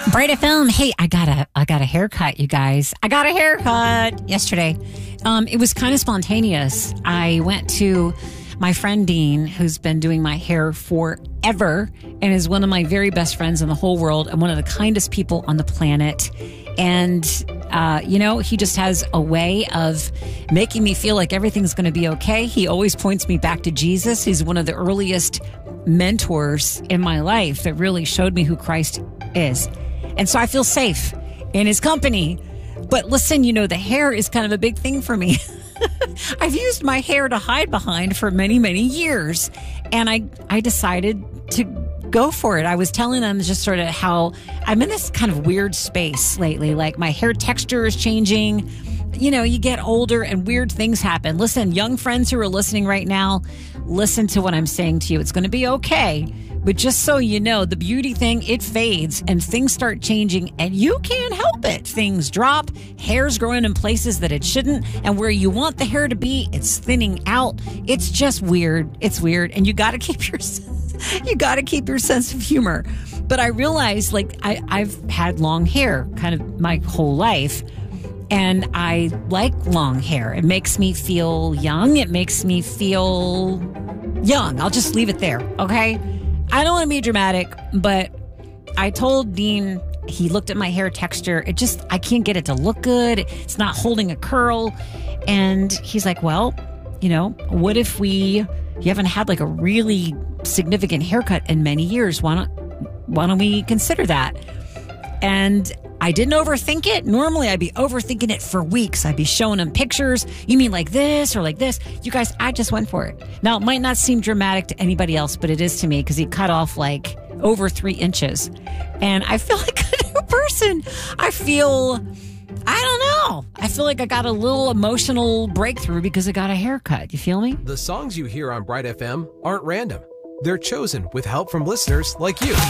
Bright FM. Hey, I got a haircut, you guys. I got a haircut yesterday. It was kind of spontaneous. I went to my friend Dean, who's been doing my hair forever and is one of my very best friends in the whole world and one of the kindest people on the planet. And, he just has a way of making me feel like everything's going to be okay. He always points me back to Jesus. He's one of the earliest mentors in my life that really showed me who Christ is. And so I feel safe in his company. But listen, the hair is kind of a big thing for me. I've used my hair to hide behind for many, many years. And I decided to go for it. I was telling them just sort of how I'm in this kind of weird space lately. Like my hair texture is changing. You get older and weird things happen. Listen, young friends who are listening right now, listen to what I'm saying to you. It's going to be okay. But just so you know, the beauty thing, it fades and things start changing and you can't help it. Things drop, hair's growing in places that it shouldn't. And where you want the hair to be, it's thinning out. It's just weird. It's weird. And you got to keep your sense of humor. But I realized I've had long hair kind of my whole life. And I like long hair. It makes me feel young. It makes me feel young. I'll just leave it there. Okay. I don't want to be dramatic, but I told Dean, he looked at my hair texture. I can't get it to look good. It's not holding a curl. And he's like, well, what if you haven't had like a really significant haircut in many years? Why don't we consider that? And I didn't overthink it. Normally, I'd be overthinking it for weeks. I'd be showing him pictures. You mean like this or like this? You guys, I just went for it. Now, it might not seem dramatic to anybody else, but it is to me because he cut off like over 3 inches. And I feel like a new person. I don't know. I feel like I got a little emotional breakthrough because I got a haircut. You feel me? The songs you hear on Bright FM aren't random. They're chosen with help from listeners like you.